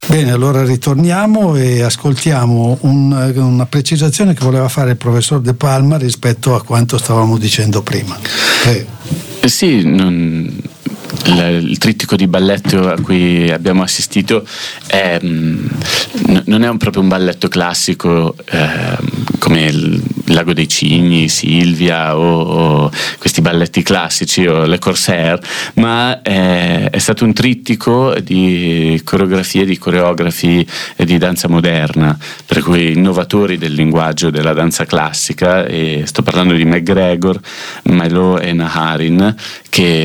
Bene, allora ritorniamo e ascoltiamo una precisazione che voleva fare il professor De Palma rispetto a quanto stavamo dicendo prima. Sì, il trittico di balletto a cui abbiamo assistito non è proprio un balletto classico come il Lago dei Cigni, Silvia o questi balletti classici o le Corsair, ma è stato un trittico di coreografie, di coreografi e di danza moderna, per cui innovatori del linguaggio della danza classica, e sto parlando di McGregor, Milo e Naharin, che